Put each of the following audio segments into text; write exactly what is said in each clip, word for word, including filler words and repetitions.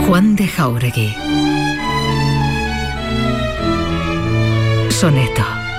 Juan de Jáuregui. Soneto.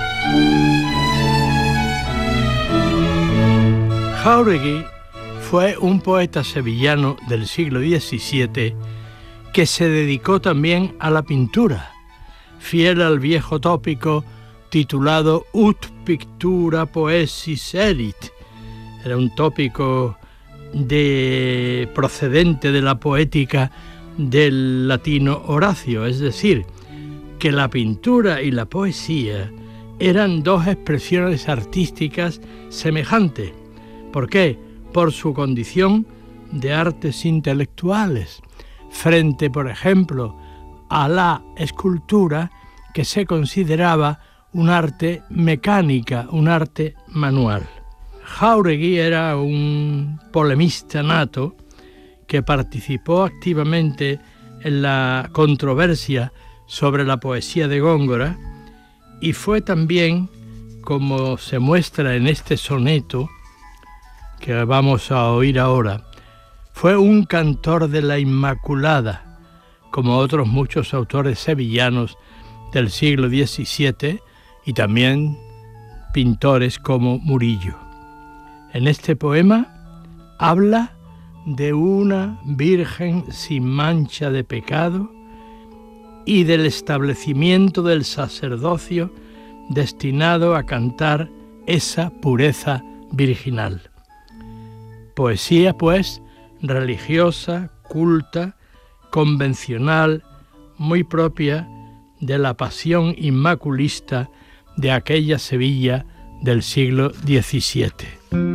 Jáuregui fue un poeta sevillano del siglo diecisiete que se dedicó también a la pintura, fiel al viejo tópico titulado Ut pictura poesis erit. Era un tópico de, procedente de la poética del latino Horacio, es decir, que la pintura y la poesía eran dos expresiones artísticas semejantes. ¿Por qué? Por su condición de artes intelectuales, frente, por ejemplo, a la escultura, que se consideraba un arte mecánica, un arte manual. Jáuregui era un polemista nato que participó activamente en la controversia sobre la poesía de Góngora y fue también, como se muestra en este soneto que vamos a oír ahora, fue un cantor de la Inmaculada, como otros muchos autores sevillanos del siglo diecisiete y también pintores como Murillo. En este poema habla de una virgen sin mancha de pecado y del establecimiento del sacerdocio destinado a cantar esa pureza virginal. Poesía, pues, religiosa, culta, convencional, muy propia de la pasión inmaculista de aquella Sevilla del siglo diecisiete.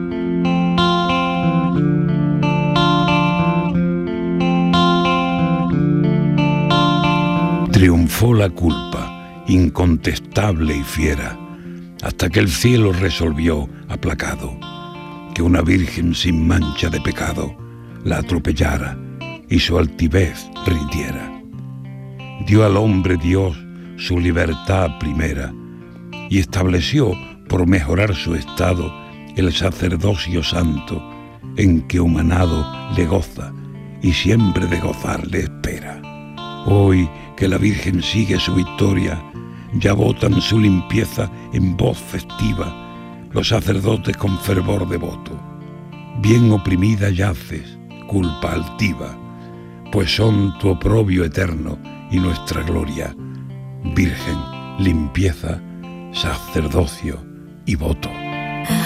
Triunfó la culpa, incontestable y fiera, hasta que el cielo resolvió, aplacado, que una virgen sin mancha de pecado la atropellara y su altivez rindiera. Dio al hombre Dios su libertad primera y estableció, por mejorar su estado, el sacerdocio santo en que humanado le goza y siempre de gozar le espera. Hoy que la Virgen sigue su victoria, ya votan su limpieza en voz festiva los sacerdotes con fervor devoto. Bien oprimida yaces, culpa altiva, pues son tu oprobio eterno y nuestra gloria, Virgen, limpieza, sacerdocio y voto.